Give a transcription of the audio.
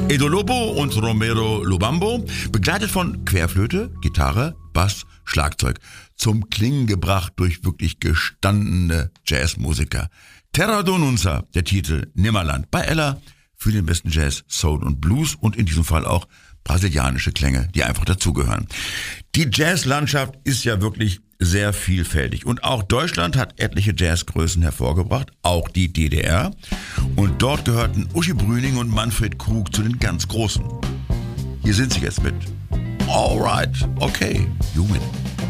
Edo Lobo und Romero Lubambo, begleitet von Querflöte, Gitarre, Bass, Schlagzeug, zum Klingen gebracht durch wirklich gestandene Jazzmusiker. Terra Donunza, der Titel Nimmerland bei Ella, für den besten Jazz, Soul und Blues und in diesem Fall auch brasilianische Klänge, die einfach dazugehören. Die Jazzlandschaft ist ja wirklich sehr vielfältig und auch Deutschland hat etliche Jazzgrößen hervorgebracht, auch die DDR. Und dort gehörten Uschi Brüning und Manfred Krug zu den ganz Großen. Hier sind sie jetzt mit Alright, okay, you win.